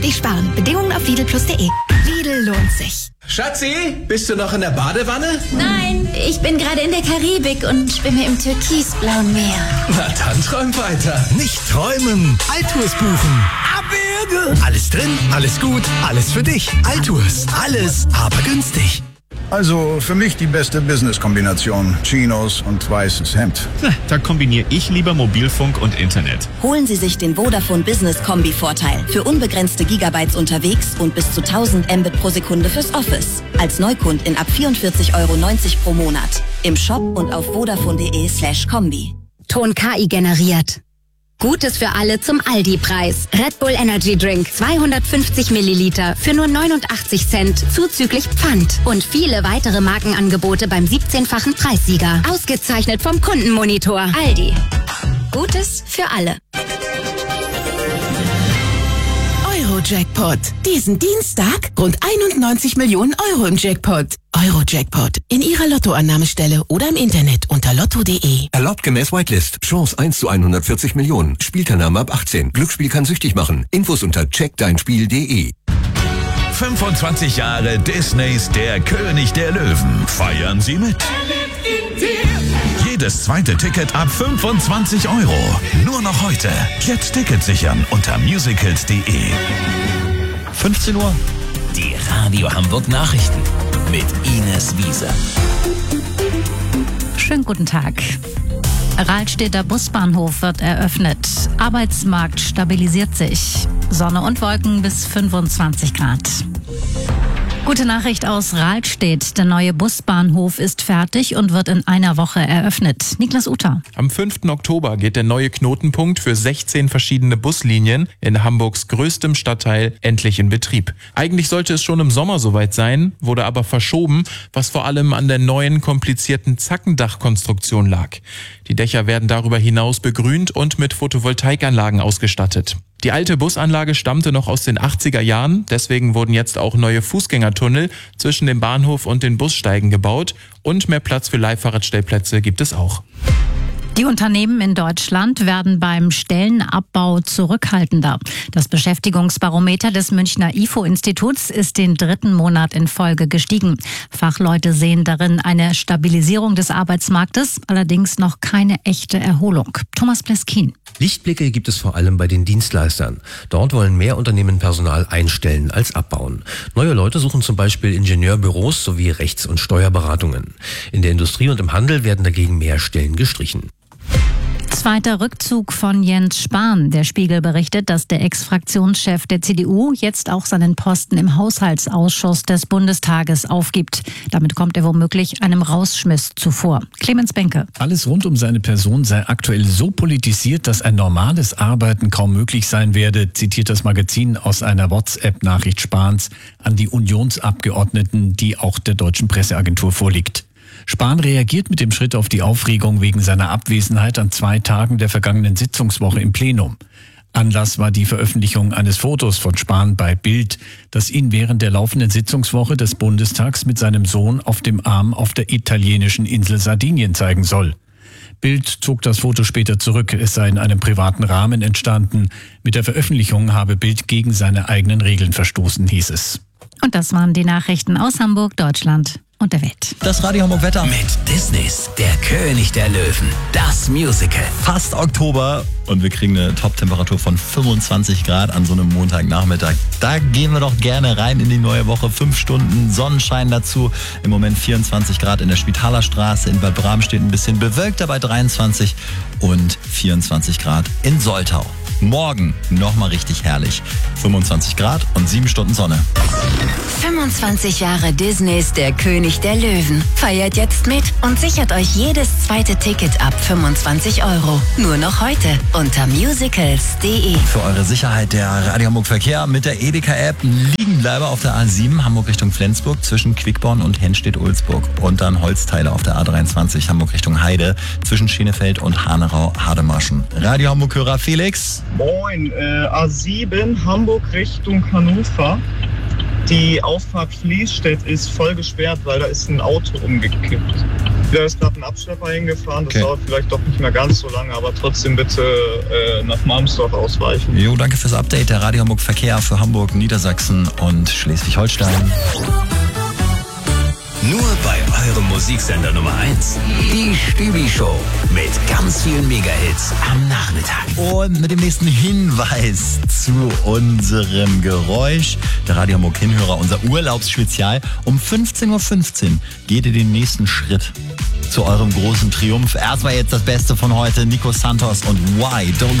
Lidl sparen. Bedingungen auf lidl+de. Lidl lohnt sich. Schatzi, bist du noch in der Badewanne? Nein, ich bin gerade in der Karibik und schwimme im türkisblauen Meer. Na dann träum weiter. Nicht träumen, Altours buchen. Abwürge. Alles drin, alles gut, alles für dich. Altours, alles, aber günstig. Also für mich die beste Business-Kombination. Chinos und weißes Hemd. Da kombiniere ich lieber Mobilfunk und Internet. Holen Sie sich den Vodafone Business Kombi-Vorteil. Für unbegrenzte Gigabytes unterwegs und bis zu 1000 Mbit pro Sekunde fürs Office. Als Neukundin ab 44,90 € pro Monat. Im Shop und auf vodafone.de/kombi. Ton KI generiert. Gutes für alle zum Aldi-Preis. Red Bull Energy Drink 250 Milliliter für nur 89 Cent zuzüglich Pfand. Und viele weitere Markenangebote beim 17-fachen Preissieger. Ausgezeichnet vom Kundenmonitor. Aldi. Gutes für alle. Euro-Jackpot. Diesen Dienstag rund 91 Millionen Euro im Jackpot. Euro-Jackpot. In Ihrer Lottoannahmestelle oder im Internet unter lotto.de. Erlaubt gemäß Whitelist. Chance 1 zu 140 Millionen. Spielteilnahme ab 18. Glücksspiel kann süchtig machen. Infos unter checkdeinspiel.de. 25 Jahre Disneys Der König der Löwen. Feiern Sie mit. Jedes zweite Ticket ab 25 €. Nur noch heute. Jetzt Ticket sichern unter musicals.de. 15 Uhr. Die Radio Hamburg Nachrichten mit Ines Wiese. Schönen guten Tag. Rahlstedter Busbahnhof wird eröffnet. Arbeitsmarkt stabilisiert sich. Sonne und Wolken bis 25 Grad. Gute Nachricht aus Rahlstedt. Der neue Busbahnhof ist fertig und wird in einer Woche eröffnet. Niklas Uter. Am 5. Oktober geht der neue Knotenpunkt für 16 verschiedene Buslinien in Hamburgs größtem Stadtteil endlich in Betrieb. Eigentlich sollte es schon im Sommer soweit sein, wurde aber verschoben, was vor allem an der neuen komplizierten Zackendachkonstruktion lag. Die Dächer werden darüber hinaus begrünt und mit Photovoltaikanlagen ausgestattet. Die alte Busanlage stammte noch aus den 80er Jahren, deswegen wurden jetzt auch neue Fußgängertunnel zwischen dem Bahnhof und den Bussteigen gebaut und mehr Platz für Leihfahrradstellplätze gibt es auch. Die Unternehmen in Deutschland werden beim Stellenabbau zurückhaltender. Das Beschäftigungsbarometer des Münchner IFO-Instituts ist den 3. Monat in Folge gestiegen. Fachleute sehen darin eine Stabilisierung des Arbeitsmarktes, allerdings noch keine echte Erholung. Thomas Pleskin. Lichtblicke gibt es vor allem bei den Dienstleistern. Dort wollen mehr Unternehmen Personal einstellen als abbauen. Neue Leute suchen zum Beispiel Ingenieurbüros sowie Rechts- und Steuerberatungen. In der Industrie und im Handel werden dagegen mehr Stellen gestrichen. Zweiter Rückzug von Jens Spahn. Der Spiegel berichtet, dass der Ex-Fraktionschef der CDU jetzt auch seinen Posten im Haushaltsausschuss des Bundestages aufgibt. Damit kommt er womöglich einem Rausschmiss zuvor. Clemens Benke. Alles rund um seine Person sei aktuell so politisiert, dass ein normales Arbeiten kaum möglich sein werde, zitiert das Magazin aus einer WhatsApp-Nachricht Spahns an die Unionsabgeordneten, die auch der deutschen Presseagentur vorliegt. Spahn reagiert mit dem Schritt auf die Aufregung wegen seiner Abwesenheit an 2 Tagen der vergangenen Sitzungswoche im Plenum. Anlass war die Veröffentlichung eines Fotos von Spahn bei Bild, das ihn während der laufenden Sitzungswoche des Bundestags mit seinem Sohn auf dem Arm auf der italienischen Insel Sardinien zeigen soll. Bild zog das Foto später zurück, es sei in einem privaten Rahmen entstanden. Mit der Veröffentlichung habe Bild gegen seine eigenen Regeln verstoßen, hieß es. Und das waren die Nachrichten aus Hamburg, Deutschland und der Welt. Das Radio Hamburg Wetter mit Disneys Der König der Löwen. Das Musical. Fast Oktober und wir kriegen eine Top-Temperatur von 25 Grad an so einem Montagnachmittag. Da gehen wir doch gerne rein in die neue Woche. 5 Stunden Sonnenschein dazu. Im Moment 24 Grad in der Spitaler Straße. In Bad Bramstedt ein bisschen bewölkter bei 23 und 24 Grad in Soltau. Morgen nochmal richtig herrlich. 25 Grad und 7 Stunden Sonne. 25 Jahre Disneys Der König der Löwen. Feiert jetzt mit und sichert euch jedes zweite Ticket ab 25 €. Nur noch heute unter musicals.de. Für eure Sicherheit der Radio Hamburg Verkehr mit der Edeka-App Liegenbleiber auf der A7 Hamburg Richtung Flensburg zwischen Quickborn und Henstedt-Ulzburg und dann Holzteile auf der A23 Hamburg Richtung Heide zwischen Schenefeld und Hanerau-Hademarschen. Radio Hamburg-Hörer Felix. Moin, A7 Hamburg Richtung Hannover. Die Auffahrt Fließstedt ist voll gesperrt, weil da ist ein Auto umgekippt. Da ist gerade ein Abschlepper hingefahren, das dauert vielleicht doch nicht mehr ganz so lange, aber trotzdem bitte nach Malmsdorf ausweichen. Jo, danke fürs Update. Der Radio Hamburg Verkehr für Hamburg, Niedersachsen und Schleswig-Holstein. Nur bei eurem Musiksender Nummer 1. Die Stübi-Show mit ganz vielen Mega-Hits am Nachmittag. Und mit dem nächsten Hinweis zu unserem Geräusch. Der Radio Hamburg Hinhörer, unser Urlaubsspezial. Um 15.15 Uhr geht ihr den nächsten Schritt zu eurem großen Triumph. Erstmal jetzt das Beste von heute. Nico Santos und Why Don't